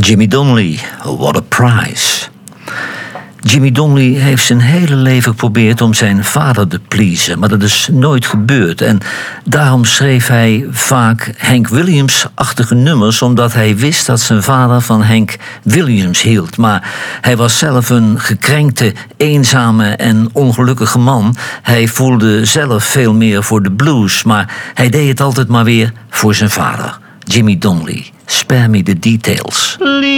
Jimmy Donnelly, What a Prize. Jimmy Donnelly heeft zijn hele leven geprobeerd om zijn vader te pleasen, maar dat is nooit gebeurd. En daarom schreef hij vaak Hank Williams-achtige nummers, omdat hij wist dat zijn vader van Hank Williams hield. Maar hij was zelf een gekrenkte, eenzame en ongelukkige man. Hij voelde zelf veel meer voor de blues, maar hij deed het altijd maar weer voor zijn vader. Jimmy Donnelly, spare me the details.